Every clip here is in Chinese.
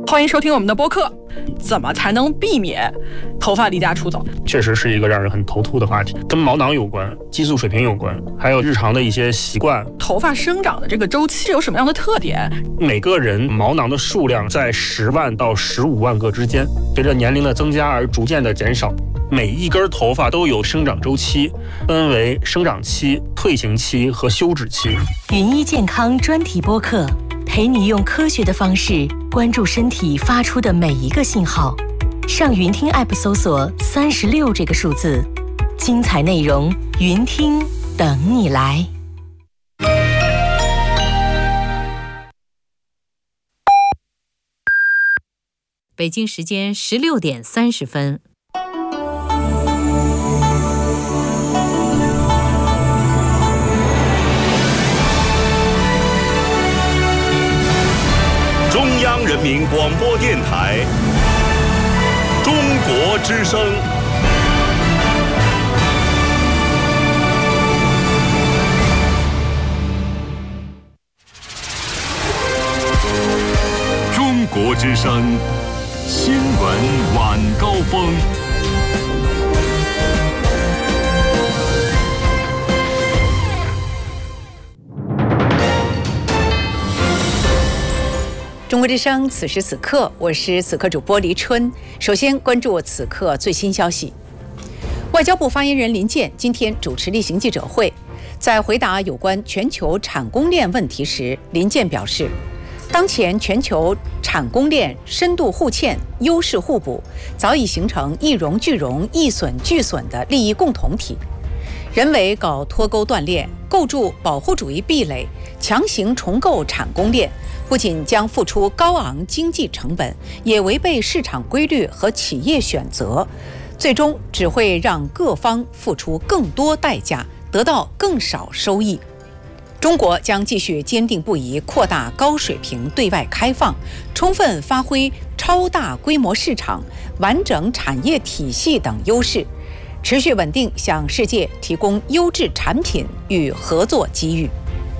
欢迎收听我们的播客。怎么才能避免头发离家出走？ 确实是一个让人很头秃的话题，跟毛囊有关，激素水平有关，还有日常的一些习惯。 头发生长的这个周期有什么样的特点？ 每个人毛囊的数量在10万到15万个之间，随着年龄的增加而逐渐的减少。每一根头发都有生长周期，分为生长期、退行期和休止期。 云医健康专题播客，陪你用科学的方式关注身体发出的每一个信号。上云听 App 搜索36这个数字，精彩内容云听等你来。 北京时间16点30分。 中央人民广播电台中国之声。中国之声新闻晚高峰。 中国之声，此时此刻，我是此刻主播黎春。首先关注此刻最新消息。外交部发言人林健今天主持例行记者会，在回答有关全球产供链问题时，林健表示，当前全球产供链深度互嵌、优势互补，早已形成一荣俱荣、一损俱损的利益共同体。人为搞脱钩断链，构筑保护主义壁垒，强行重构产供链，不仅将付出高昂经济成本，也违背市场规律和企业选择，最终只会让各方付出更多代价，得到更少收益。中国将继续坚定不移扩大高水平对外开放，充分发挥超大规模市场、完整产业体系等优势，持续稳定向世界提供优质产品与合作机遇。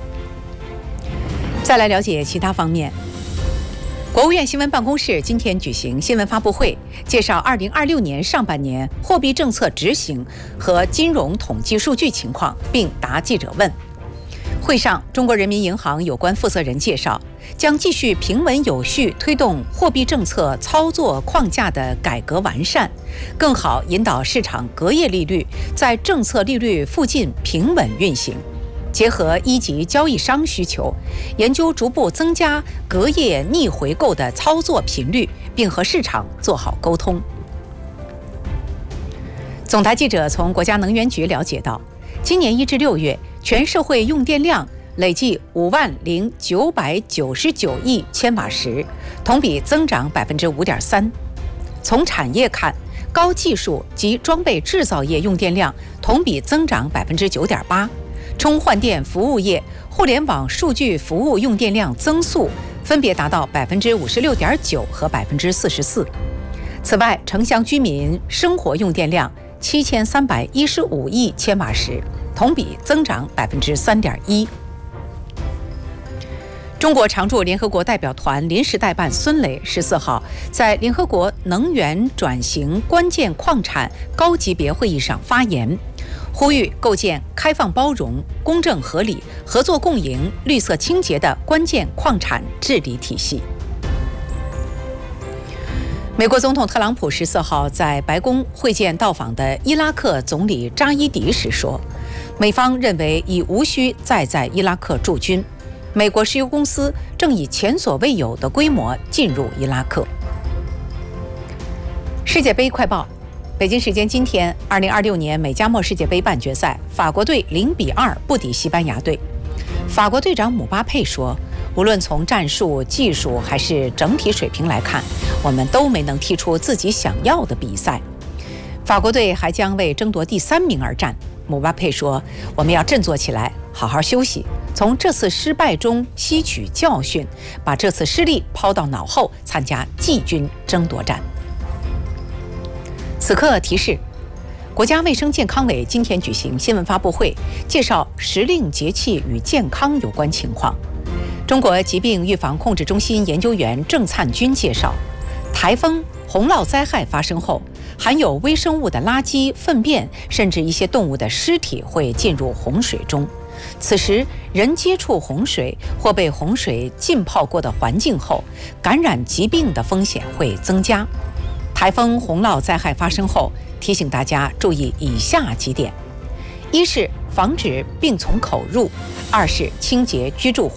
再来了解其他方面。国务院新闻办公室今天举行新闻发布会，介绍2026年上半年货币政策执行和金融统计数据情况，并答记者问。会上，中国人民银行有关负责人介绍，将继续平稳有序推动货币政策操作框架的改革完善，更好引导市场隔夜利率在政策利率附近平稳运行，结合一级交易商需求，研究逐步增加隔夜逆回购的操作频率，并和市场做好沟通。总台记者从国家能源局了解到，今年1至6月，全社会用电量累计50999亿千瓦时，同比增长5.3%。从产业看，高技术及装备制造业用电量同比增长9.8%，充换电服务业、互联网数据服务用电量增速分别达到56.9%和44%。此外，城乡居民生活用电量7315亿千瓦时，同比增长3.1%。中国常驻联合国代表团临时代办孙磊14号在联合国能源转型关键矿产高级别会议上发言，呼吁构建开放包容、公正合理、合作共赢、绿色清洁的关键矿产治理体系。美国总统特朗普14号在白宫会见到访的伊拉克总理扎伊迪时说，美方认为已无需再在伊拉克驻军，美国石油公司正以前所未有的规模进入伊拉克。世界杯快报。北京时间今天，2026年美加墨世界杯半决赛，法国队0-2不敌西班牙队。法国队长姆巴佩说，无论从战术、技术还是整体水平来看，我们都没能踢出自己想要的比赛。法国队还将为争夺第3名而战。姆巴佩说，我们要振作起来，好好休息，从这次失败中吸取教训，把这次失利抛到脑后，参加季军争夺战。此刻提示，国家卫生健康委今天举行新闻发布会，介绍时令节气与健康有关情况。 中国疾病预防控制中心研究员郑灿军介绍，台风、洪涝灾害发生后，含有微生物的垃圾、粪便，甚至一些动物的尸体会进入洪水中。此时，人接触洪水或被洪水浸泡过的环境后，感染疾病的风险会增加。台风、洪涝灾害发生后，提醒大家注意以下几点：一是防止病从口入；二是清洁居住